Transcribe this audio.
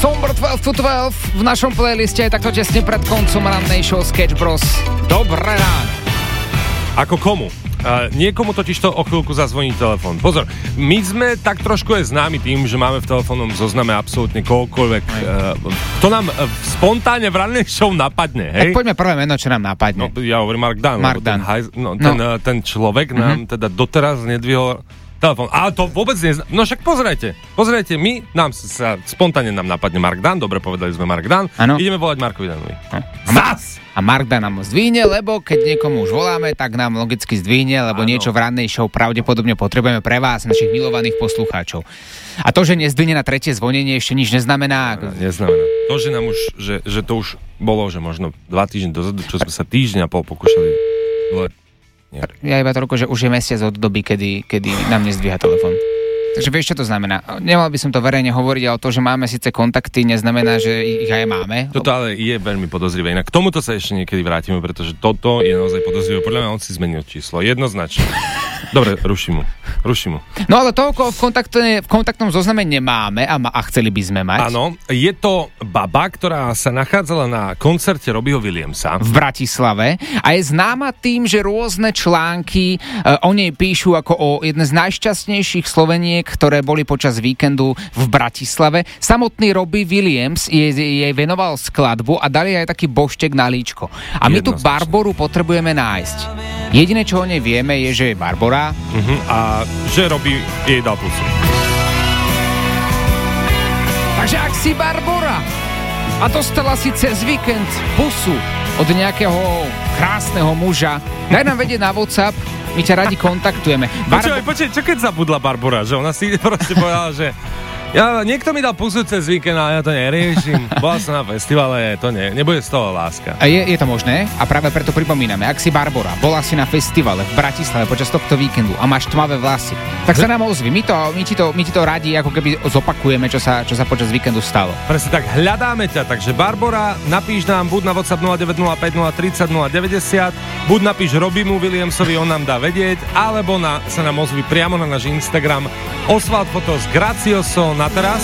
Somber 12 to 12 v našom playliste je takto tesne pred koncom rannej show Sketch Bros. Dobré ráno. Ako komu? Niekomu totiž to o chvíľku zazvoní telefón. Pozor, my sme tak trošku aj známi tým, že máme v telefónnom zozname absolútne kohokoľvek. To nám spontánne v rannej show napadne, hej? Tak poďme prvé meno, čo nám napadne. No, ja hovorím Mark Dan. Ten človek nám teda doteraz nedvihol telefón. Ale to vôbec No však pozerajte, spontánne nám napadne Mark Dan, dobre povedali sme Mark Dan, ideme volať Markovi Danovi. A Mark Dan nám zdvihne, lebo keď niekomu už voláme, tak nám logicky zdvihne, lebo niečo v rannej show pravdepodobne potrebujeme pre vás, našich milovaných poslucháčov. A to, že nezdvihne na tretie zvonenie, ešte nič neznamená. Neznamená. To, že nám už, že to už bolo, že možno 2 týždne dozadu, čo sme sa týždeň a pol pokúšali volať. Ja iba toľko, že už je mesiac od doby, kedy nám nezdvíha telefón. Takže vieš, čo to znamená? Nemal by som to verejne hovoriť, ale to, že máme síce kontakty, neznamená, že ich aj máme. Toto ale je veľmi podozrivé. Inak k tomuto sa ešte niekedy vrátime, pretože toto je naozaj podozrivé. Podľa mňa on si zmenil číslo. Jednoznačne. Dobre, ruším mu. No ale toľko v kontaktnom zozname nemáme a chceli by sme mať. Áno, je to baba, ktorá sa nachádzala na koncerte Robbieho Williamsa v Bratislave a je známa tým, že rôzne články o nej píšu ako o jedné z najšťastnejších Sloveniek, ktoré boli počas víkendu v Bratislave. Samotný Robbie Williams jej venoval skladbu a dali aj taký boštek na líčko. A my tu Barboru potrebujeme nájsť. Jediné, čo o nej vieme, je, že je Barbora. A že Robbie jej dal pusu. Takže ak si Barbora a dostala si cez víkend pusu od nejakého krásneho muža, daj nám vedieť na WhatsApp, my ťa radi kontaktujeme. Počkaj, čo keď zabudla Barbora? Že ona si proste povedala, že niekto mi dal pusu cez víkend, ale ja to neriešim. Bola som na festivale, to nebude z toho láska. A je to možné? A práve preto pripomíname, ak si Barbora, bola si na festivale v Bratislave počas tohto víkendu a máš tmavé vlasy, tak sa nám ozvi. My ti to radi ako keby zopakujeme, čo sa počas víkendu stalo. Presne tak, hľadáme ťa. Takže Barbora, napíš nám buď na WhatsApp 0905 030 090, buď napíš Robbiemu Williamsovi, on nám dá vedieť, alebo sa nám ozvi priamo na náš Instagram Oswald Fotos Gracioso. Na teraz